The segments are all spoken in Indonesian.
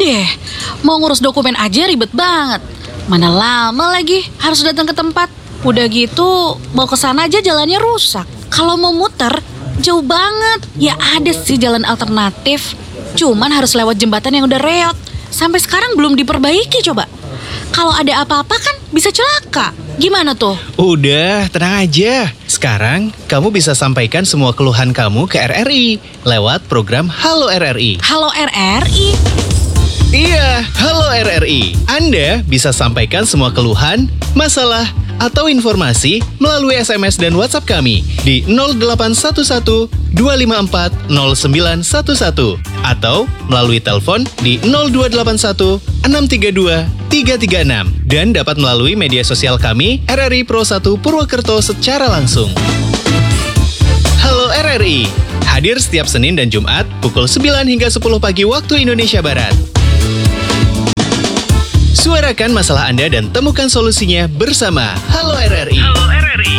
deh, mau ngurus dokumen aja ribet banget. Mana lama lagi harus datang ke tempat. Udah gitu, mau ke sana aja jalannya rusak. Kalau mau muter, jauh banget. Ya ada sih jalan alternatif. Cuman harus lewat jembatan yang udah reot. Sampai sekarang belum diperbaiki coba. Kalau ada apa-apa kan bisa celaka. Gimana tuh? Udah, tenang aja. Sekarang, kamu bisa sampaikan semua keluhan kamu ke RRI lewat program Halo RRI. Halo RRI? Iya, Halo RRI. Anda bisa sampaikan semua keluhan, masalah, atau informasi melalui SMS dan WhatsApp kami di 0811 254 0911 atau melalui telepon di 0281 632 336 dan dapat melalui media sosial kami RRI Pro 1 Purwokerto secara langsung. Halo RRI, hadir setiap Senin dan Jumat pukul 9 hingga 10 pagi waktu Indonesia Barat. Suarakan masalah Anda dan temukan solusinya bersama Halo RRI. Halo RRI.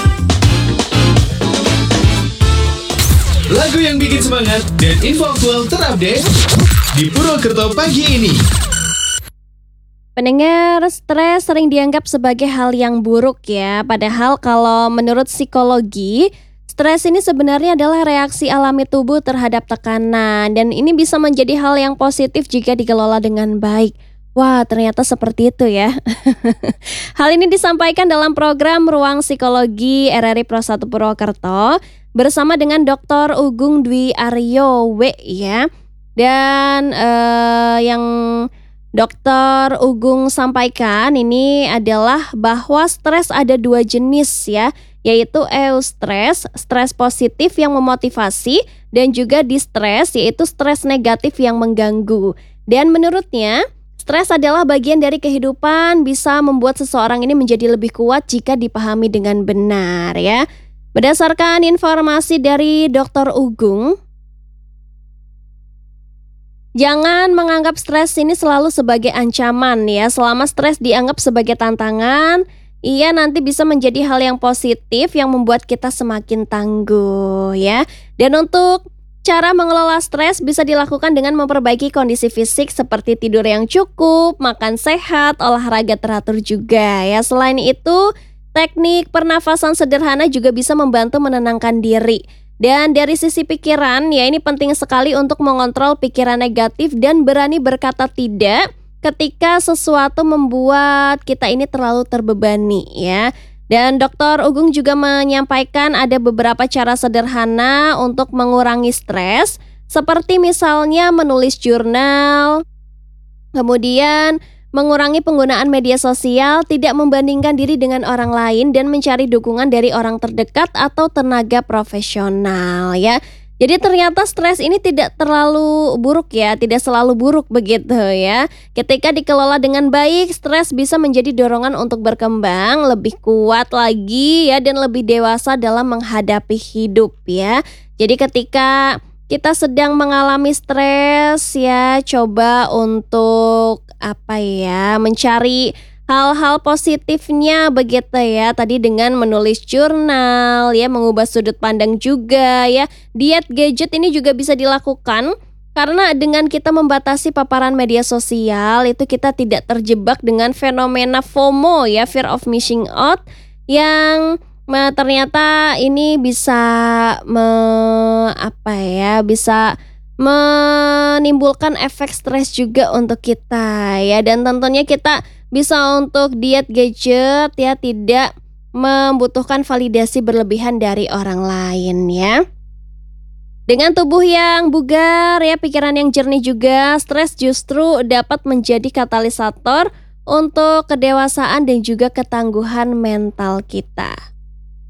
Lagu yang bikin semangat dan info aktual terupdate di Purwokerto pagi ini. Pendengar, stres sering dianggap sebagai hal yang buruk ya. Padahal kalau menurut psikologi, stres ini sebenarnya adalah reaksi alami tubuh terhadap tekanan. Dan ini bisa menjadi hal yang positif jika dikelola dengan baik. Wah, ternyata seperti itu ya. Hal ini disampaikan dalam program Ruang Psikologi RRI Pro 1 Purwokerto bersama dengan Dr. Ugung Dwi Aryo W ya. Dan yang Dr. Ugung sampaikan ini adalah bahwa stres ada dua jenis ya, yaitu eustress, stres positif yang memotivasi, dan juga distress, yaitu stres negatif yang mengganggu. Dan menurutnya, stres adalah bagian dari kehidupan, bisa membuat seseorang ini menjadi lebih kuat jika dipahami dengan benar ya. Berdasarkan informasi dari Dr. Ugung, jangan menganggap stres ini selalu sebagai ancaman ya. Selama stres dianggap sebagai tantangan, ia nanti bisa menjadi hal yang positif yang membuat kita semakin tangguh ya. Dan untuk cara mengelola stres bisa dilakukan dengan memperbaiki kondisi fisik seperti tidur yang cukup, makan sehat, olahraga teratur juga ya. Selain itu, teknik pernafasan sederhana juga bisa membantu menenangkan diri. Dan dari sisi pikiran, ya ini penting sekali untuk mengontrol pikiran negatif dan berani berkata tidak ketika sesuatu membuat kita ini terlalu terbebani ya. Dan Dr. Ugung juga menyampaikan ada beberapa cara sederhana untuk mengurangi stres, seperti misalnya menulis jurnal, kemudian mengurangi penggunaan media sosial, tidak membandingkan diri dengan orang lain, dan mencari dukungan dari orang terdekat atau tenaga profesional ya. Jadi ternyata stres ini tidak terlalu buruk ya, tidak selalu buruk begitu ya. Ketika dikelola dengan baik, stres bisa menjadi dorongan untuk berkembang, lebih kuat lagi ya, dan lebih dewasa dalam menghadapi hidup ya. Jadi ketika kita sedang mengalami stres ya, coba untuk mencari hal-hal positifnya begitu ya. Tadi dengan menulis jurnal ya, mengubah sudut pandang juga ya. Diet gadget ini juga bisa dilakukan karena dengan kita membatasi paparan media sosial itu kita tidak terjebak dengan fenomena FOMO ya, fear of missing out, yang ternyata ini bisa bisa menimbulkan efek stres juga untuk kita ya. Dan tentunya kita bisa untuk diet gadget ya, tidak membutuhkan validasi berlebihan dari orang lain ya. Dengan tubuh yang bugar ya, pikiran yang jernih juga, stres justru dapat menjadi katalisator untuk kedewasaan dan juga ketangguhan mental kita.